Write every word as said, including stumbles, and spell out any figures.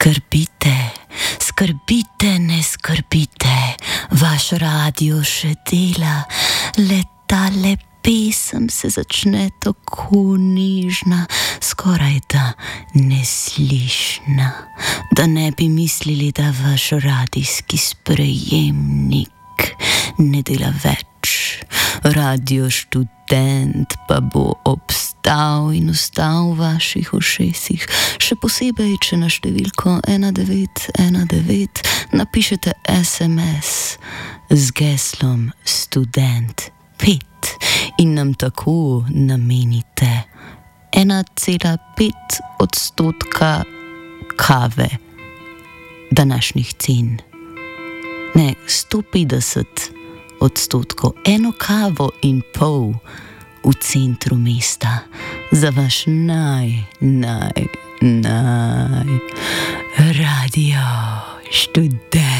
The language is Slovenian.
Skrbite, skrbite, ne skrbite, vaš radio še dela, letale pesem se začne tako nižna, skoraj da neslišna, da ne bi mislili, da vaš radijski sprejemnik ne dela več. Radio študent pa bo obstal in ostal v vaših ušesih, še posebej, če na številko ena devet ena devet napišete es em es z geslom študent pet in nam tako namenite ena cela pet odstotka kave današnjih cen. Ne, sto petdeset odstotkov, eno kavo in pol v centru mesta za vaš naj, naj, naj radio študent.